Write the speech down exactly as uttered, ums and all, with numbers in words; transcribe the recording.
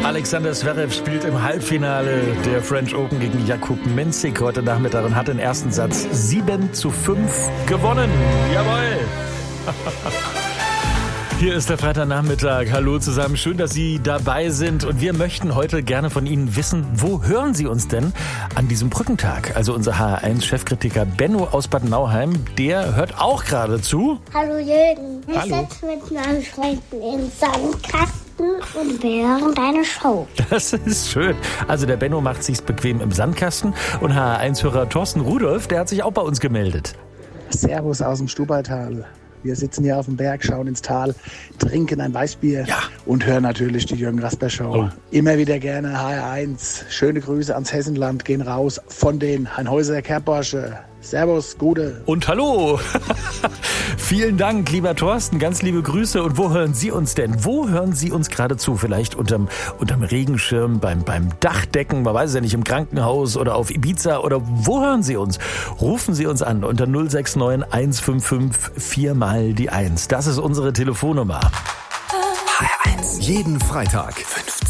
Alexander Zverev spielt im Halbfinale der French Open gegen Jakub Mensik heute Nachmittag und hat den ersten Satz sieben zu fünf gewonnen. Jawohl! Hier ist der Freitagnachmittag. Hallo zusammen, schön, dass Sie dabei sind. Und wir möchten heute gerne von Ihnen wissen, wo hören Sie uns denn an diesem Brückentag? Also unser H R eins Chefkritiker Benno aus Bad Nauheim, der hört auch gerade zu. Hallo Jürgen, wir Hallo. sitzen mit meinen Freunden im Sandkasten und wir hören deine Show. Das ist schön. Also der Benno macht sich's bequem im Sandkasten. Und H R eins-Hörer Thorsten Rudolph, der hat sich auch bei uns gemeldet. Servus aus dem Stubaital. Wir sitzen hier auf dem Berg, schauen ins Tal, trinken ein Weißbier Ja. und hören natürlich die Jürgen Rasper Show. Oh. Immer wieder gerne H R eins. Schöne Grüße ans Hessenland gehen raus von den Heinhäuser Kerbborsche. Servus, Gute. Und hallo! Vielen Dank, lieber Thorsten, ganz liebe Grüße. Und wo hören Sie uns denn? Wo hören Sie uns gerade zu? Vielleicht unterm, unterm Regenschirm, beim, beim Dachdecken, man weiß es ja nicht, im Krankenhaus oder auf Ibiza oder wo hören Sie uns? Rufen Sie uns an unter null sechs neun eins fünf fünf vier mal die eins. Das ist unsere Telefonnummer. H R eins. Jeden Freitag